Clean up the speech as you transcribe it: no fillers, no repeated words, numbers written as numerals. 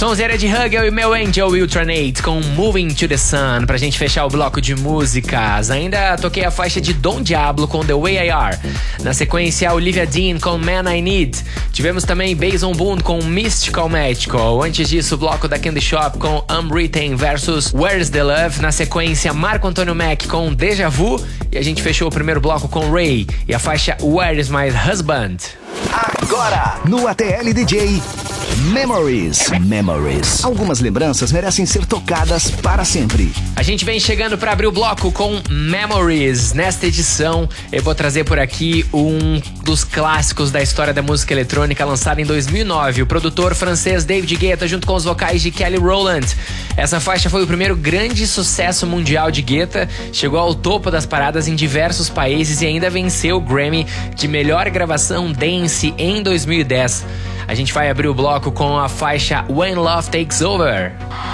Sonzeira de Hugel e Meu Angel Ultranate com Moving to the Sun, pra gente fechar o bloco de músicas. Ainda toquei a faixa de Dom Diablo com The Way I Are. Na sequência, Olivia Dean com Man I Need. Tivemos também Bason Boone com Mystical Magical. Antes disso, o bloco da Candy Shop com Unwritten versus Where's the Love. Na sequência, Marco Antônio Mack com Deja Vu. E a gente fechou o primeiro bloco com Ray e a faixa Where is My Husband. Agora, no ATL DJ, Memories. Algumas lembranças merecem ser tocadas para sempre. A gente vem chegando para abrir o bloco com Memories. Nesta edição, eu vou trazer por aqui um dos clássicos da história da música eletrônica, lançado em 2009. O produtor francês David Guetta, junto com os vocais de Kelly Rowland. Essa faixa foi o primeiro grande sucesso mundial de Guetta, chegou ao topo das paradas em diversos países e ainda venceu o Grammy de melhor gravação dance em 2010. A gente vai abrir o bloco com a faixa When Love Takes Over.